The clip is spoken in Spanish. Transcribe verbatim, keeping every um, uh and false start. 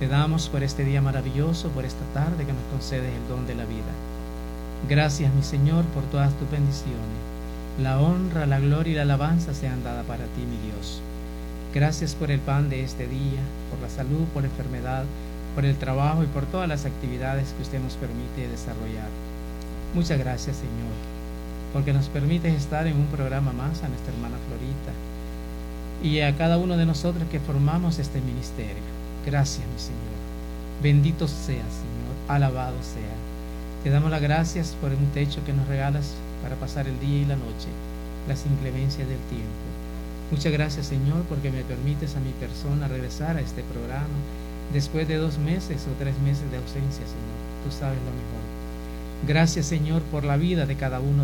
Te damos por este día maravilloso, por esta tarde que nos concedes el don de la vida. Gracias, mi Señor, por todas tus bendiciones. La honra, la gloria y la alabanza sean dadas para ti, mi Dios. Gracias por el pan de este día, por la salud, por la enfermedad, por el trabajo y por todas las actividades que usted nos permite desarrollar. Muchas gracias, Señor, porque nos permites estar en un programa más a nuestra hermana Florita y a cada uno de nosotros que formamos este ministerio. Gracias, mi Señor. Bendito sea, Señor. Alabado sea. Te damos las gracias por un techo que nos regalas para pasar el día y la noche, las inclemencias del tiempo. Muchas gracias, Señor, porque me permites a mi persona regresar a este programa después de dos meses o tres meses de ausencia, Señor. Tú sabes lo mejor. Gracias, Señor, por la vida de cada uno